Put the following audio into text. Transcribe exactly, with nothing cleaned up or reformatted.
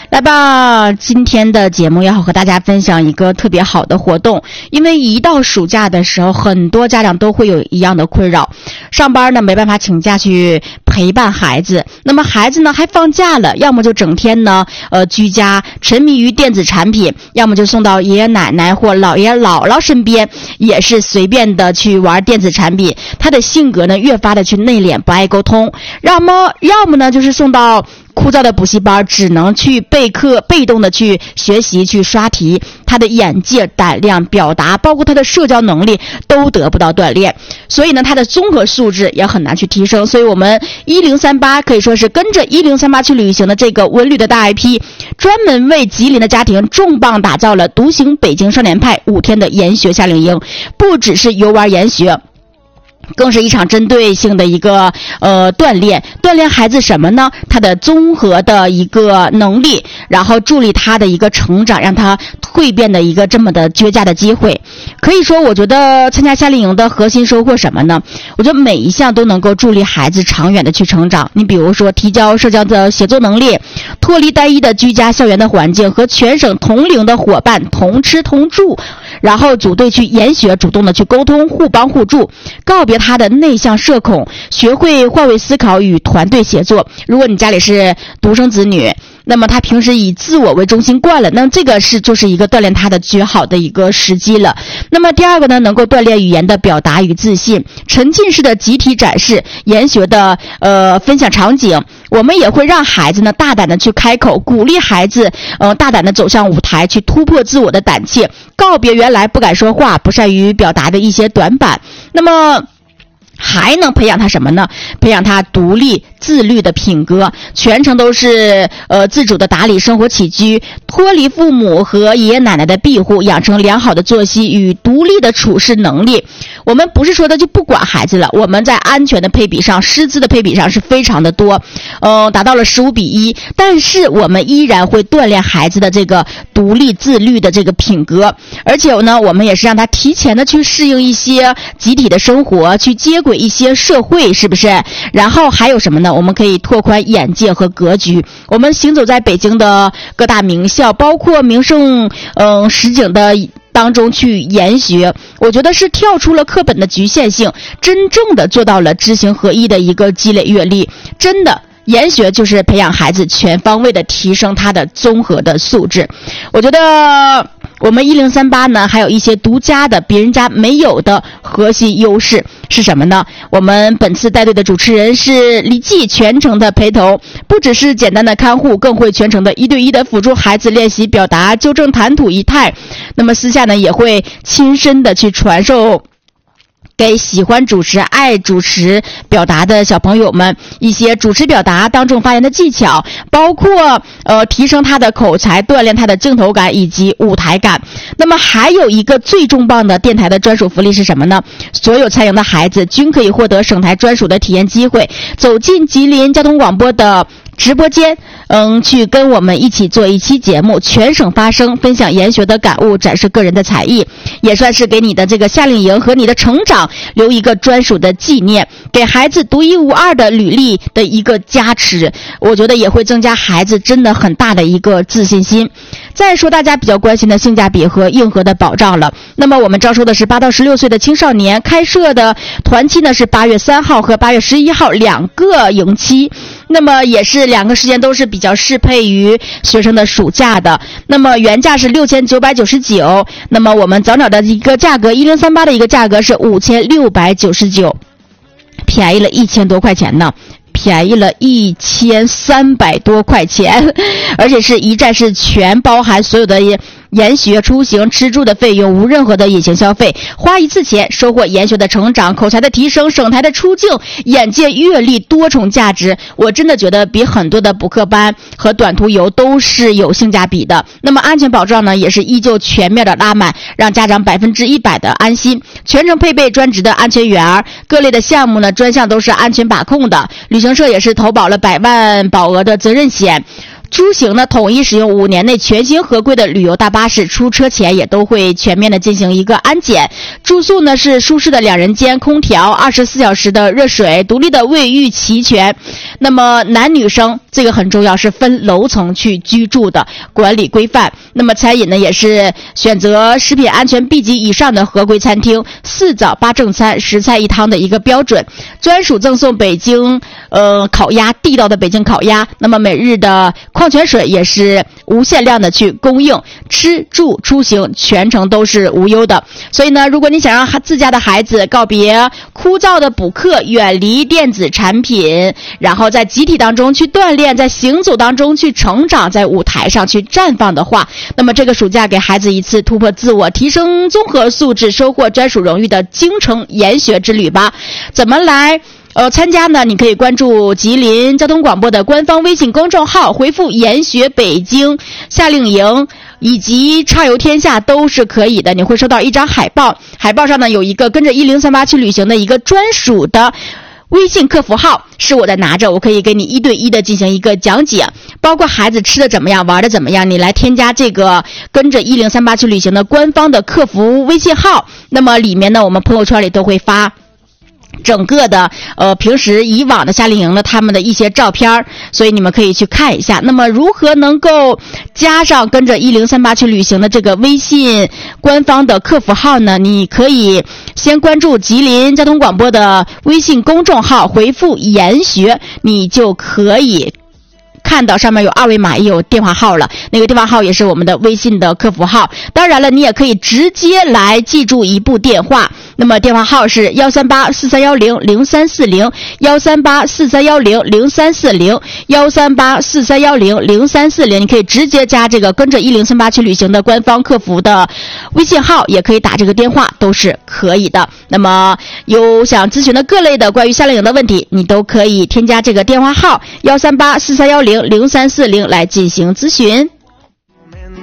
来吧，今天的节目要和大家分享一个特别好的活动。因为一到暑假的时候，很多家长都会有一样的困扰，上班呢没办法请假去陪伴孩子，那么孩子呢还放假了，要么就整天呢呃居家沉迷于电子产品，要么就送到爷爷奶奶或姥爷姥姥身边，也是随便的去玩电子产品，他的性格呢越发的去内敛，不爱沟通。要么要么呢就是送到枯燥的补习班，只能去备课，被动的去学习，去刷题，他的眼界、胆量、表达，包括他的社交能力都得不到锻炼，所以呢他的综合素质也很难去提升。所以我们一零三八可以说是跟着一零三八去旅行的这个文旅的大 I P， 专门为吉林的家庭重磅打造了独行北京少年派五天的研学夏令营，不只是游玩研学，更是一场针对性的一个呃锻炼，锻炼孩子什么呢？他的综合的一个能力，然后助力他的一个成长，让他蜕变的一个这么的绝佳的机会。可以说，我觉得参加夏令营的核心收获什么呢？我觉得每一项都能够助力孩子长远的去成长。你比如说，提高社交的协作能力，脱离单一的居家校园的环境，和全省同龄的伙伴同吃同住，然后组队去研学，主动的去沟通，互帮互助，告别他的内向社恐，学会换位思考与团队协作。如果你家里是独生子女，那么他平时以自我为中心惯了，那么这个是就是一个锻炼他的绝好的一个时机了。那么第二个呢，能够锻炼语言的表达与自信，沉浸式的集体展示，研学的呃分享场景，我们也会让孩子呢大胆的去开口，鼓励孩子呃大胆的走上舞台，去突破自我的胆怯，告别原来不敢说话、不善于表达的一些短板。那么还能培养他什么呢？培养他独立自律的品格，全程都是呃自主的打理生活起居，脱离父母和爷爷奶奶的庇护，养成良好的作息与独立的处事能力。我们不是说的就不管孩子了，我们在安全的配比上、师资的配比上是非常的多，呃，达到了十五比一，但是我们依然会锻炼孩子的这个独立自律的这个品格，而且呢，我们也是让他提前的去适应一些集体的生活，去接轨一些社会，是不是？然后还有什么呢？我们可以拓宽眼界和格局。我们行走在北京的各大名校，包括名胜嗯、呃、实景的当中去研学，我觉得是跳出了课本的局限性，真正的做到了知行合一的一个积累阅历。真的研学就是培养孩子全方位的提升他的综合的素质。我觉得我们一零三八呢还有一些独家的别人家没有的核心优势是什么呢？我们本次带队的主持人是李记，全程的陪同，不只是简单的看护，更会全程的一对一的辅助孩子练习表达，纠正谈吐仪态。那么私下呢也会亲身的去传授给喜欢主持、爱主持表达的小朋友们一些主持表达、当众发言的技巧，包括呃提升他的口才，锻炼他的镜头感以及舞台感。那么还有一个最重磅的电台的专属福利是什么呢？所有参营的孩子均可以获得省台专属的体验机会，走进吉林交通广播的直播间，嗯，去跟我们一起做一期节目，全省发声，分享研学的感悟，展示个人的才艺，也算是给你的这个夏令营和你的成长留一个专属的纪念，给孩子独一无二的履历的一个加持，我觉得也会增加孩子真的很大的一个自信心。再说大家比较关心的性价比和硬核的保障了，那么我们招收的是八到十六岁的青少年，开设的团期呢是八月三号和八月十一号两个营期，那么也是两个时间都是比较适配于学生的暑假的。那么原价是六千九百九十九，那么我们早鸟的一个价格一零三八的一个价格是五千六百九十九，便宜了一千多块钱呢。便宜了一千三百多块钱，而且是一站式全包含所有的研学、出行、吃住的费用，无任何的隐形消费，花一次钱收获研学的成长、口才的提升、省台的出境、眼界阅历多重价值。我真的觉得比很多的补课班和短途游都是有性价比的。那么安全保障呢，也是依旧全面的拉满，让家长百分之一百的安心。全程配备专职的安全员，各类的项目呢专项都是安全把控的。旅行社也是投保了百万保额的责任险。 出行呢，统一使用五年内全新合规的旅游大巴士，出车前也都会全面的进行一个安检。住宿呢是舒适的两人间，空调，二十四小时的热水，独立的卫浴齐全。那么男女生这个很重要，是分楼层去居住的，管理规范。那么餐饮呢也是选择食品安全 B 级以上的合规餐厅，四早八正餐，十菜一汤的一个标准。专属赠送北京呃烤鸭，地道的北京烤鸭。那么每日的矿泉水也是无限量的去供应，吃住出行全程都是无忧的。所以呢，如果你想让自家的孩子告别枯燥的补课，远离电子产品，然后在集体当中去锻炼，在行走当中去成长，在舞台上去绽放的话，那么这个暑假给孩子一次突破自我、提升综合素质、收获专属荣誉的京城研学之旅吧。怎么来呃，参加呢？你可以关注吉林交通广播的官方微信公众号，回复研学北京夏令营以及畅游天下都是可以的。你会收到一张海报，海报上呢有一个跟着一零三八去旅行的一个专属的微信客服号，是我在拿着，我可以给你一对一的进行一个讲解，包括孩子吃的怎么样，玩的怎么样，你来添加这个跟着一零三八去旅行的官方的客服微信号。那么里面呢，我们朋友圈里都会发整个的呃平时以往的夏令营的他们的一些照片，所以你们可以去看一下。那么如何能够加上跟着一零三八去旅行的这个微信官方的客服号呢？你可以先关注吉林交通广播的微信公众号，回复研学，你就可以看到上面有二维码，也有电话号了，那个电话号也是我们的微信的客服号。当然了，你也可以直接来记住一部电话，那么电话号是幺三八四三幺零零三四零，幺三八四三幺零零三四零，幺三八四三幺零零三四零，你可以直接加这个跟着一零三八去旅行的官方客服的微信号，也可以打这个电话，都是可以的。那么有想咨询的各类的关于夏令营的问题，你都可以添加这个电话号幺三八四三幺零零三四零来进行咨询。